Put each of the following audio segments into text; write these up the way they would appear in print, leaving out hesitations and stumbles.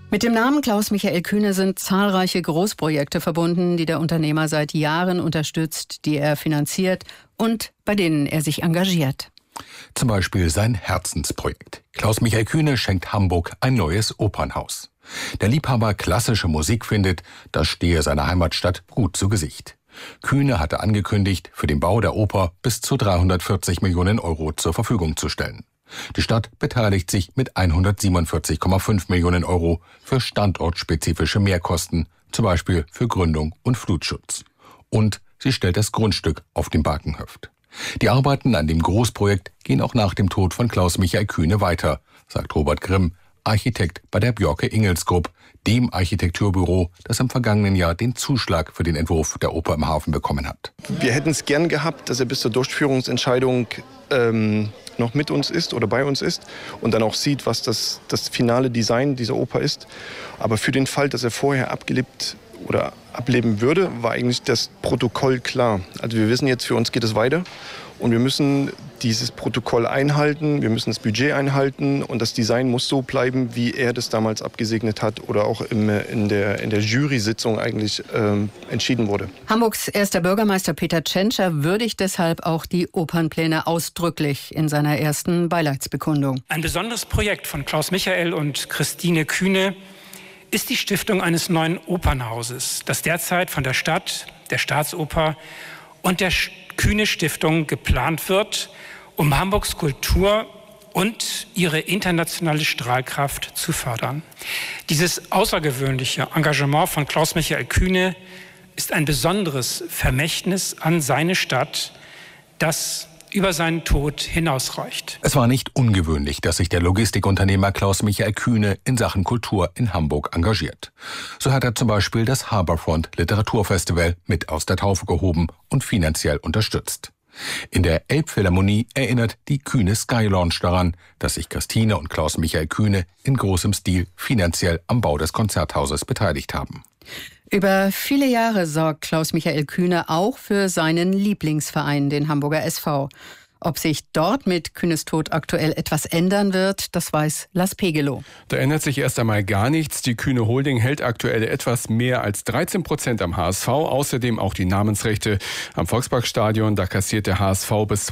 Mit dem Namen Klaus-Michael Kühne sind zahlreiche Großprojekte verbunden, die der Unternehmer seit Jahren unterstützt, die er finanziert und bei denen er sich engagiert. Zum Beispiel sein Herzensprojekt. Klaus-Michael Kühne schenkt Hamburg ein neues Opernhaus. Der Liebhaber klassischer Musik findet, das stehe seiner Heimatstadt gut zu Gesicht. Kühne hatte angekündigt, für den Bau der Oper bis zu 340 Millionen Euro zur Verfügung zu stellen. Die Stadt beteiligt sich mit 147,5 Millionen Euro für standortspezifische Mehrkosten, zum Beispiel für Gründung und Flutschutz. Und sie stellt das Grundstück auf dem Barkenhöft. Die Arbeiten an dem Großprojekt gehen auch nach dem Tod von Klaus-Michael Kühne weiter, sagt Robert Grimm, Architekt bei der Björke Ingels Group, dem Architekturbüro, das im vergangenen Jahr den Zuschlag für den Entwurf der Oper im Hafen bekommen hat. Wir hätten es gern gehabt, dass er bis zur Durchführungsentscheidung noch mit uns ist oder bei uns ist und dann auch sieht, was das finale Design dieser Oper ist. Aber für den Fall, dass er vorher ableben würde, war eigentlich das Protokoll klar. Also wir wissen jetzt, für uns geht es weiter und wir müssen dieses Protokoll einhalten, wir müssen das Budget einhalten und das Design muss so bleiben, wie er das damals abgesegnet hat oder auch in der Jury-Sitzung eigentlich entschieden wurde. Hamburgs erster Bürgermeister Peter Tschentscher würdigt deshalb auch die Opernpläne ausdrücklich in seiner ersten Beileidsbekundung. Ein besonderes Projekt von Klaus-Michael und Christine Kühne ist die Stiftung eines neuen Opernhauses, das derzeit von der Stadt, der Staatsoper und der Kühne-Stiftung geplant wird, um Hamburgs Kultur und ihre internationale Strahlkraft zu fördern. Dieses außergewöhnliche Engagement von Klaus-Michael Kühne ist ein besonderes Vermächtnis an seine Stadt, das über seinen Tod hinausreicht. Es war nicht ungewöhnlich, dass sich der Logistikunternehmer Klaus-Michael Kühne in Sachen Kultur in Hamburg engagiert. So hat er zum Beispiel das Harbourfront Literaturfestival mit aus der Taufe gehoben und finanziell unterstützt. In der Elbphilharmonie erinnert die Kühne Sky Lounge daran, dass sich Christine und Klaus-Michael Kühne in großem Stil finanziell am Bau des Konzerthauses beteiligt haben. Über viele Jahre sorgt Klaus-Michael Kühne auch für seinen Lieblingsverein, den Hamburger SV. Ob sich dort mit Kühnes Tod aktuell etwas ändern wird, das weiß Lars Pegelow. Da ändert sich erst einmal gar nichts. Die Kühne Holding hält aktuell etwas mehr als 13% am HSV. Außerdem auch die Namensrechte am Volksparkstadion. Da kassiert der HSV bis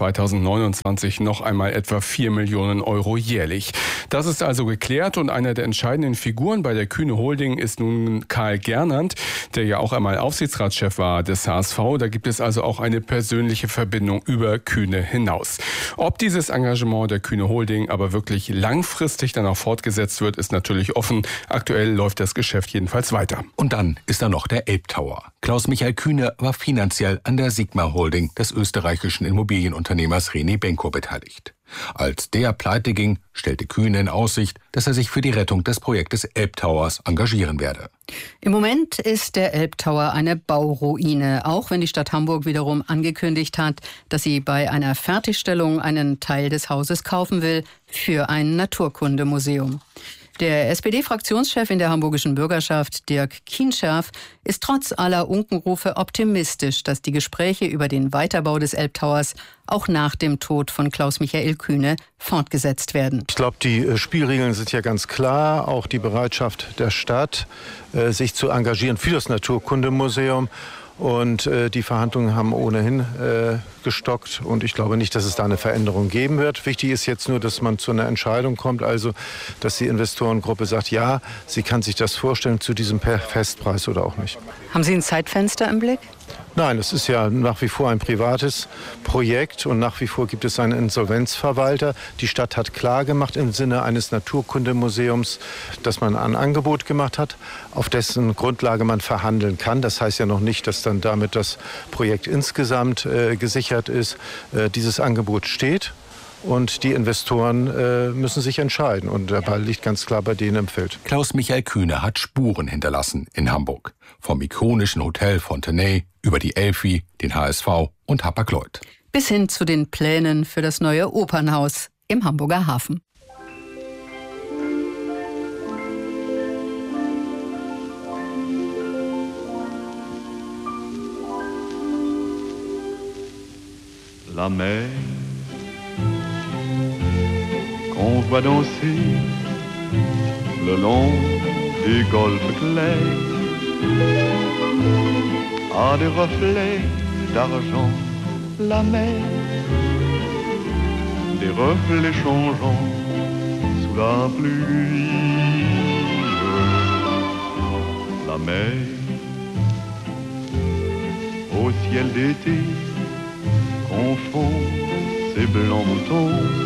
2029 noch einmal etwa 4 Millionen Euro jährlich. Das ist also geklärt und einer der entscheidenden Figuren bei der Kühne Holding ist nun Karl Gernandt, der ja auch einmal Aufsichtsratschef war des HSV. Da gibt es also auch eine persönliche Verbindung über Kühne hinaus. Ob dieses Engagement der Kühne Holding aber wirklich langfristig dann auch fortgesetzt wird, ist natürlich offen. Aktuell läuft das Geschäft jedenfalls weiter. Und dann ist da noch der Elbtower. Klaus-Michael Kühne war finanziell an der Sigma Holding des österreichischen Immobilienunternehmers René Benko beteiligt. Als der pleite ging, stellte Kühne in Aussicht, dass er sich für die Rettung des Projektes Elbtowers engagieren werde. Im Moment ist der Elbtower eine Bauruine, auch wenn die Stadt Hamburg wiederum angekündigt hat, dass sie bei einer Fertigstellung einen Teil des Hauses kaufen will für ein Naturkundemuseum. Der SPD-Fraktionschef in der hamburgischen Bürgerschaft, Dirk Kienscherf, ist trotz aller Unkenrufe optimistisch, dass die Gespräche über den Weiterbau des Elbtowers auch nach dem Tod von Klaus-Michael Kühne fortgesetzt werden. Ich glaube, die Spielregeln sind ja ganz klar. Auch die Bereitschaft der Stadt, sich zu engagieren für das Naturkundemuseum. Und die Verhandlungen haben ohnehin gestockt und ich glaube nicht, dass es da eine Veränderung geben wird. Wichtig ist jetzt nur, dass man zu einer Entscheidung kommt, also dass die Investorengruppe sagt, ja, sie kann sich das vorstellen zu diesem Festpreis oder auch nicht. Haben Sie ein Zeitfenster im Blick? Nein, es ist ja nach wie vor ein privates Projekt und nach wie vor gibt es einen Insolvenzverwalter. Die Stadt hat klargemacht im Sinne eines Naturkundemuseums, dass man ein Angebot gemacht hat, auf dessen Grundlage man verhandeln kann. Das heißt ja noch nicht, dass dann damit das Projekt insgesamt gesichert ist. Dieses Angebot steht. Und die Investoren müssen sich entscheiden. Und der Ball liegt ganz klar bei denen im Feld. Klaus-Michael Kühne hat Spuren hinterlassen in Hamburg. Vom ikonischen Hotel Fontenay über die Elfi, den HSV und Hapag-Lloyd. Bis hin zu den Plänen für das neue Opernhaus im Hamburger Hafen. La mer qu'on voit danser le long des golfes clairs, à des reflets d'argent, la mer, des reflets changeants sous la pluie. La mer, au ciel d'été, confond ses blancs moutons